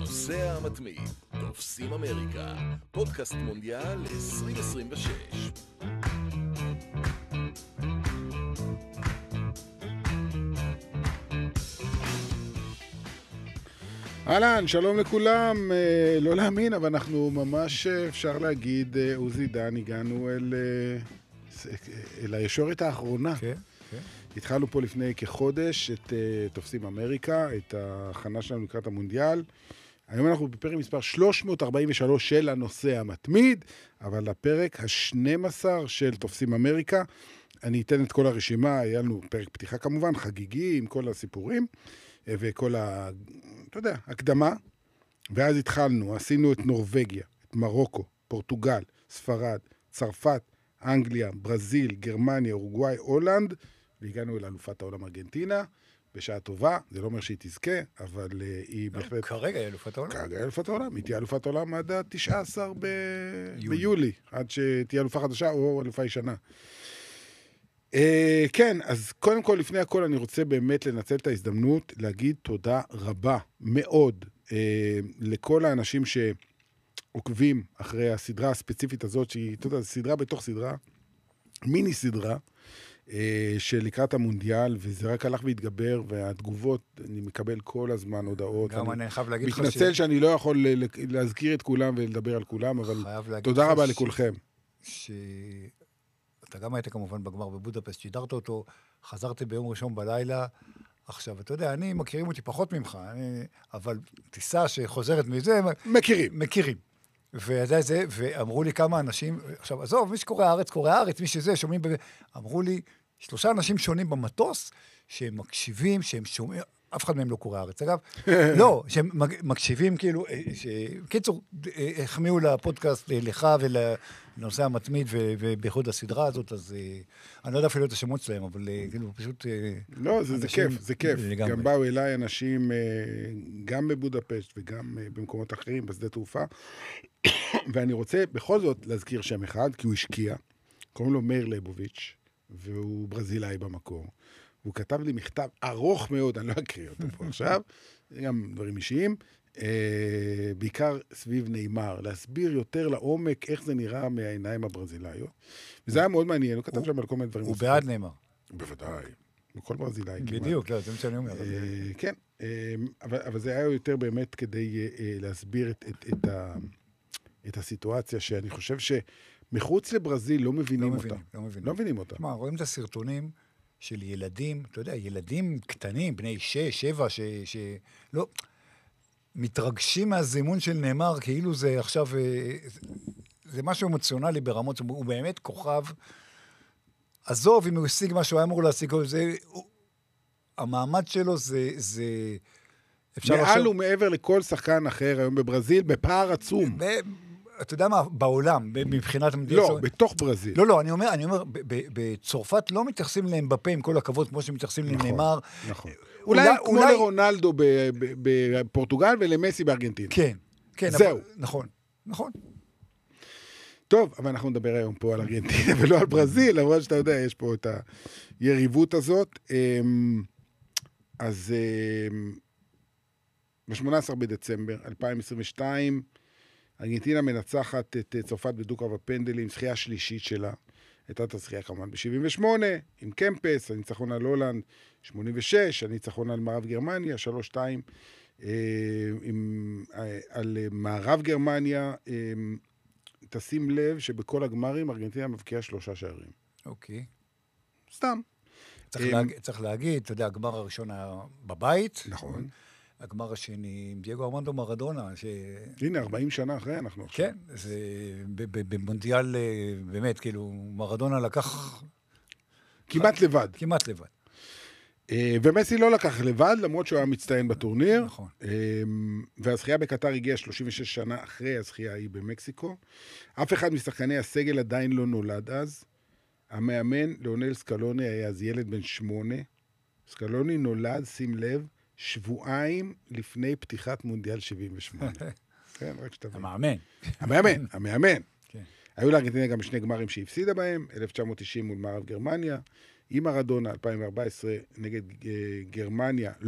הנוסע המתמיד, תופסים אמריקה, פודקאסט מונדיאל 2026. אהלן, שלום לכולם, לא להאמין, אבל אנחנו ממש, אפשר להגיד, עוזי דן, הגענו אל הישורת האחרונה. כן, כן. התחלנו פה לפני כחודש את תופסים אמריקה, את ההכנה שלנו לקראת המונדיאל. היום אנחנו בפרק מספר 343 של הנושא המתמיד, אבל לפרק ה-12 של תופסים אמריקה. אני אתן את כל הרשימה, היה לנו פרק פתיחה כמובן, חגיגי עם כל הסיפורים, וכל אתה יודע, הקדמה, ואז התחלנו, עשינו את נורווגיה, את מרוקו, פורטוגל, ספרד, צרפת, אנגליה, ברזיל, גרמניה, אורוגוואי, הולנד, והגענו אל אלופת העולם ארגנטינה, בשעה טובה, זה לא אומר שהיא תזכה, אבל היא בהחלט... כרגע היא אלופת העולם. כרגע היא אלופת העולם, היא תהיה אלופת העולם עד ה-19 ביולי, עד שתהיה אלופה חדשה או אלופה ישנה. כן, אז קודם כל, לפני הכל, אני רוצה באמת לנצל את ההזדמנות, להגיד תודה רבה מאוד לכל האנשים שעוקבים אחרי הסדרה הספציפית הזאת, שהיא, אתה יודע, סדרה בתוך סדרה, מיני סדרה, שלקראת המונדיאל, וזה רק הלך והתגבר, והתגובות, אני מקבל כל הזמן הודעות. גם אני חייב להגיד לך מתנצל שאני לא יכול להזכיר את כולם ולדבר על כולם, אבל תודה רבה לכולכם. אתה גם היית כמובן בגמר בבודפסט, שידרת אותו, חזרתי ביום ראשון בלילה, עכשיו, אתה יודע, מכירים אותי פחות ממך, אבל טיסה שחוזרת מזה, מכירים. ואמרו לי כמה אנשים, עכשיו, עזוב, מי שקורא הארץ, מי שזה, שומעים, אמרו לי, 3 אנשים שונים במטוס, שהם מקשיבים, שהם שומעים, אף אחד מהם לא קורא הארץ, אגב, לא, שהם מקשיבים כאילו, קיצור, החמיאו לפודקאסט לך ולנושא המתמיד ובייחוד הסדרה הזאת, אז אני לא יודע אפילו את השמות שלהם, אבל כאילו פשוט... לא, זה כיף. גם באו אליי אנשים, גם בבודפשט וגם במקומות אחרים, בשדה תעופה, ואני רוצה בכל זאת להזכיר שם אחד, כי הוא השקיע, קוראים לו מאיר ליבוביץ', והוא ברזילאי במקור. הוא כתב לי מכתב ארוך מאוד, אני לא אקריא אותו פה עכשיו, גם דברים אישיים, בעיקר סביב נאמר, להסביר יותר לעומק איך זה נראה מהעיניים הברזילאיות. וזה היה מאוד מעניין, הוא כתב שם על כל מיני דברים. הוא בעד נאמר. בוודאי, בכל ברזילאי. בדיוק, לא, זה מה שאני אומר. כן, אבל זה היה יותר באמת כדי להסביר את הסיטואציה, שאני חושב שמחוץ לברזיל לא מבינים אותה. לא מבינים אותה. תשמע, רואים את הסרטונים, של ילדים, אתה יודע, ילדים קטנים, בני 6, 7, לא, מתרגשים מהזימון של נאמר, כאילו זה עכשיו, זה משהו אמוציונלי ברמות, הוא באמת כוכב, עזוב, אם הוא השיג מה שהוא היה אמור להשיג, המעמד שלו זה מעל ומעבר לכל שחקן אחר היום בברזיל, בפער עצום. אתה יודע מה, בעולם, מבחינת המדינה... לא, בתוך ברזיל. לא, אני אומר, בצרפת לא מתייחסים להם בפה עם כל הכבוד, כמו שמתייחסים לנאמר. נכון. אולי כמו לרונלדו בפורטוגל ולמסי בארגנטינה. כן. זהו. נכון. טוב, אבל אנחנו נדבר היום פה על ארגנטינה ולא על ברזיל, למרות שאתה יודע, יש פה את היריבות הזאת. אז ב-18 בדצמבר 2022, ארגנטינה מנצחת את צרפת בדו-קרב הפנדלים, זכייה שלישית שלה. הייתה את הזכייה כמובן ב-78, עם קמפס, הניצחון על הולנד, 86, הניצחון על מערב גרמניה, 3-2, על מערב גרמניה, תשים לב שבכל הגמרים ארגנטינה מבקיעה 3 שערים. אוקיי. סתם. צריך להגיד, אתה יודע, הגמר הראשון היה בבית. נכון. הגמר השני, דייגו ארמנדו מרדונה, הנה, 40 שנה אחרי אנחנו עכשיו. כן, זה במונדיאל, באמת, כאילו, מרדונה לקח... כמעט לבד. ומסי לא לקח לבד, למרות שהוא היה מצטיין בטורניר. נכון. והזכייה בקטר הגיעה 36 שנה אחרי הזכייה ההיא במקסיקו. אף אחד משחקני הסגל עדיין לא נולד אז. המאמן, ליאונל סקלוני, היה אז ילד בן 8. סקלוני נולד, שים לב, שבועיים לפני פתיחת מונדיאל 78. כן, רק שתבין. המאמן. כן. היו לארגנטינה גם 2 גמרים שהפסידה בהם, 1990 מול מערב גרמניה, עם מרדונה, 2014 נגד גרמניה,